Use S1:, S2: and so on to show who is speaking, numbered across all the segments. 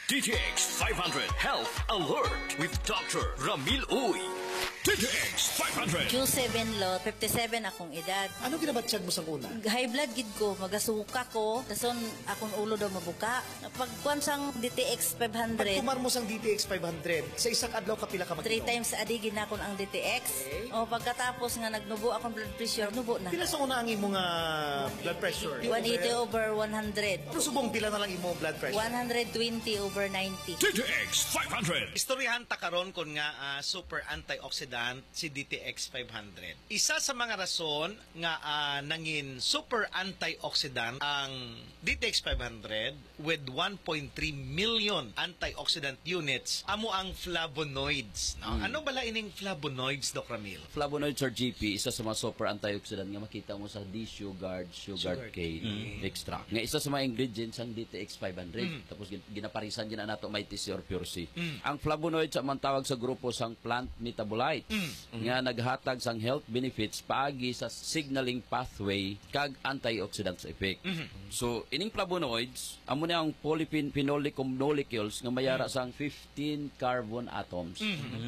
S1: DTX 500 Health Alert with Dr. Ramil Uy. DTX 500.
S2: Q7 lot, 57 akong edad.
S3: Ano ginabatsyag mo sa una?
S2: High blood gid ko, magasuka ko, tason akong ulo daw mabuka. Pagkuan sang DTX 500.
S3: Pagkumar mo sang DTX 500, sa isang adlaw kapila ka
S2: 3
S3: mag-inom?
S2: times a day ginakon ang DTX.
S3: Okay.
S2: O pagkatapos nga nagnubo akong blood pressure, nubo na.
S3: Pila sa una ang imong blood pressure?
S2: 180 over 100.
S3: Ano subong pila na lang imong blood pressure?
S2: 120 over 90.
S1: DTX 500.
S4: Istoryahan ta karon kon nga super antioxidant si DTX 500. Isa sa mga rason nga nangin super antioxidant ang DTX 500 with 1.3 million antioxidant units amo ang flavonoids. No? Ano bala ining flavonoids, Doc Ramil?
S5: Flavonoids or GP, isa sa mga super antioxidant nga makita mo sa D-sugared, sugar cane extract. Nga isa sa mga ingredients ang DTX 500. Tapos ginaparisan din na nato may TC or pure C. Ang flavonoids ang tawag sa grupo sang plant metabolite nga naghatag sang health benefits paagi sa signaling pathway kag antioxidants effect. So ining flavonoids amo na ang polyphenolic molecules nga mayara sang 15 carbon atoms.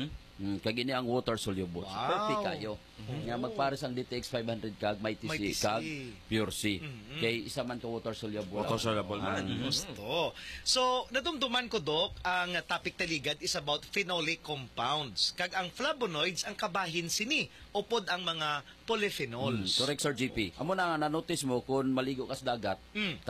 S5: Kag ini ang water soluble.
S4: Wow.
S5: Perfect kayo. Nga magpares ang DTX 500 kag may TC kag pure C. Kay isa man ka water soluble.
S6: Water soluble man.
S4: Gusto. So, nadumduman ko, Doc, ang topic taligad is about phenolic compounds. Kag ang flavonoids, ang kabahin sini. Upod ang mga polyphenols.
S5: Correct, Sir GP. Amo na nga na-notice mo kung maligo ka sa dagat,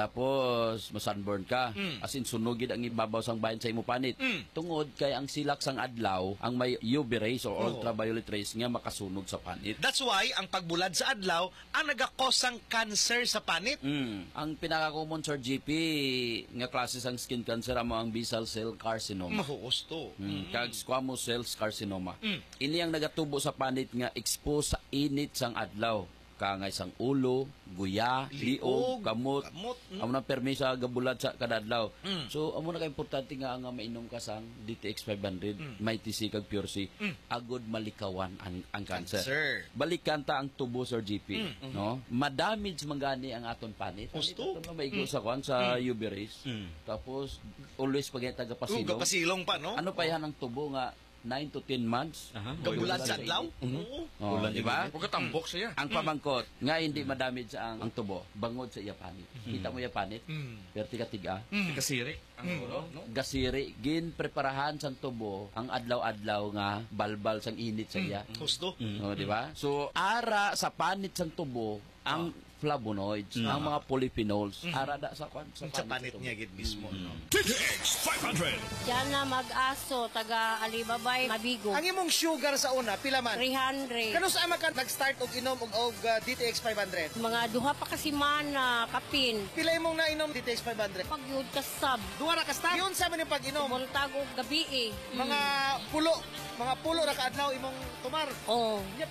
S5: tapos masunburn ka, as in sunugid ang ibabaw sang bahin sa imo panit. Tungod kay ang silak sang adlaw, ang may UV rays or ultraviolet rays nga makasunog sa panit.
S4: That's why, ang pagbulad sa adlaw, ang nagakosang cancer sa panit.
S5: Ang pinaka-common, Sir GP, nga klase sang skin cancer amo ang basal cell carcinoma.
S4: Mahuusto.
S5: Kag squamous cell carcinoma. Ini ang nagatubo sa panit nga expose sa init sang adlaw. Kangay sang ulo, guya, liog, kamot. Amo na permisa gabulad sa kadadlaw. So amo na ka importante nga nga mainom ka sang DTX 500, may TC kag pure C. Agod malikawan ang cancer. Balikan ta ang tubo, Sir GP, no? Madamage mangani ang aton panit.
S4: Gusto?
S5: Ito na maigo sa kwan sa UV rays. Tapos always pag taga pasilong.
S4: Pasilong pa, no?
S5: Ano pa yan ang tubo nga 9 to 10 months?
S4: Gabulad sa adlaw?
S5: Oh, di ba?
S6: Huwag katambok siya.
S5: Ang pamangkot, nga hindi madamage ang tubo, bangod sa iya panit. Kita mo iya panit? Perti katiga.
S6: Kasiri. Ang ulo, no?
S5: Gasiri, gin preparahan sang tubo, ang adlaw-adlaw nga balbal sang init sa iya.
S4: Gusto?
S5: Oh, di ba? So, ara sa panit sang tubo, ang flavonoids, ang mga polyphenols, ara da sa kwan
S4: Sa panit niya gid mismo, no?
S1: DTX 500.
S7: Diyan na mag-aso, taga Alibabay, Mabigo.
S3: Ang imong sugar sa una, pila man?
S7: 300.
S3: Kano sa ama ka nag-start og inom og DTX 500?
S7: Mga duha pa kasi mana, kapin.
S3: Pila imong nainom DTX 500?
S7: Pag yun ka sab,
S3: Duha ra ka start. Yun sa man yung pag-inom.
S7: buntag og gabi eh.
S3: Mga pulo ra ka adlaw imong tumar.
S7: Oh.